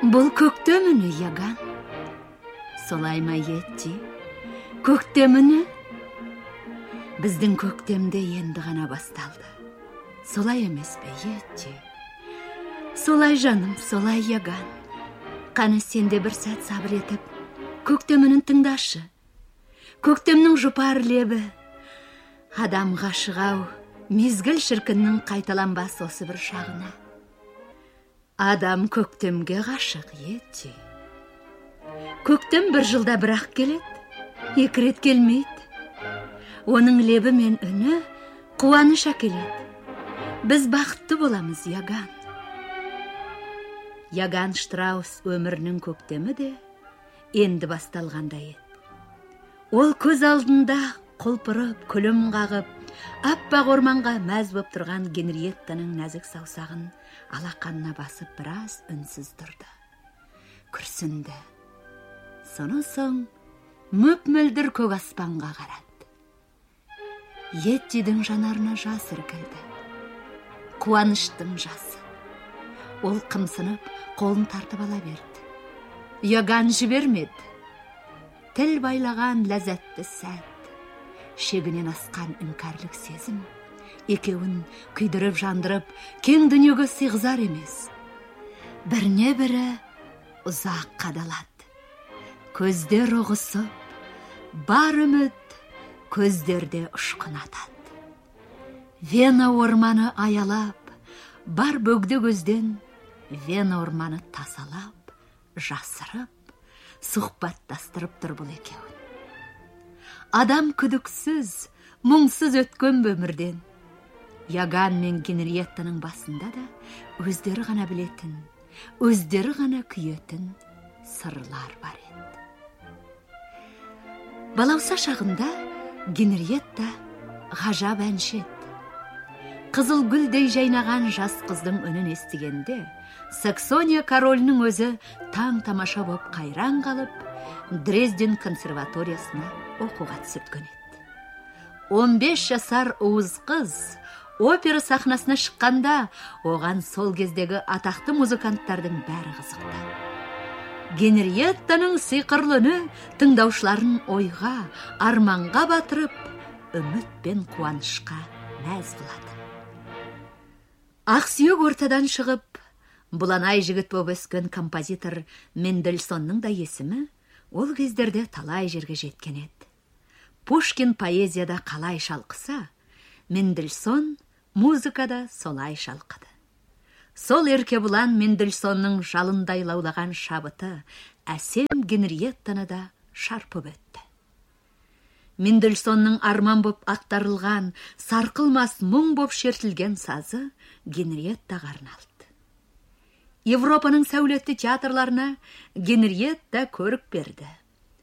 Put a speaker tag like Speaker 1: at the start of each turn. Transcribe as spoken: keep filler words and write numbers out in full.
Speaker 1: Бұл көктеміні, Яган? Солай ма етті? Көктеміні? Біздің көктемде енді ғана басталды. Солай емес бе, етті? Солай жаным, солай, Яган. Қаны сенде бір сәт сабыр етіп, көктемінің тыңдашы. Көктемнің жұпар лебі, адам ғашығау, мезгіл шіркіннің қайталанбас осы бір шағына. Адам көктемге ғашық етті. Көктем бір жылда бірақ келеді, екі рет келмейді. Оның лебі мен үні қуаныш әкеледі. Біз бақытты боламыз, Яган. Яган Штраус өмірінің көктемі де енді басталғандай еді. Ол көз алдында құлпырып, күлім қағып, аппақ орманға мәз боп тұрған Генриеттаның нәзік саусағын алақанына басып біраз үнсіз тұрды. Күрсінді. Соны соң мөп-мөлдір көк аспанға қарады. Еттидің жанарына жас іркілді. Қуаныштың жасы. Ол қымсынып, қолын тартып ала берді. Яган жібермеді. Тіл байлаған ләззәтті сәт. Шегінен асқан үнкәрлік сезім. Екеуін күйдіріп жандырып, кең дүниеге сыйғызар емес. Біріне бірі ұзақ қадалады. Көздер ұғысып, бар үміт көздерде ұшқын атады. Вена орманы аялап, бар бөгде көзден Вена орманы тасалап, жасырып, сұхбаттастырып тұр бұл екеуін. Адам күдіксіз, мұңсыз өткен өмірден. Яган мен Генриеттаның басында да өздері ғана білетін, өздері ғана күйетін сырлар бар еді. Балауса шағында Генриетта ғажап әнші еді. Қызыл гүлдей жайнаған жас қыздың үнін естігенде, Саксония королінің өзі таң тамаша боп қайран қалып, Дрезден консерваториясына оқуға түсірткен еді. он бес жасар уыз қыз опера сахнасына шыққанда, оған сол кездегі атақты музыканттардың бәрі қызықты. Генриеттаның сиқырлыны тыңдаушыларын ойға, арманға батырып, үміт пен қуанышқа мәз қылады. Ақсүйек ортадан шығып, бұланай жігіт боп өскен композитор Мендельсонның да есімі ол кездерде талай жерге жеткен еді. Пушкин поэзияда қалай шалқыса, Мендельсон музыкада солай шалқыды. Сол Еркебұлан Мендельсонның жалындай лаулаған шабыты әсем Генриеттаны да шарпып өтті. Мендельсонның арман боп ақтарылған, сарқылмас мұң боп шертілген сазы Генриеттаға арналды. Европаның сәулетті театрларына Генриетта көрік берді.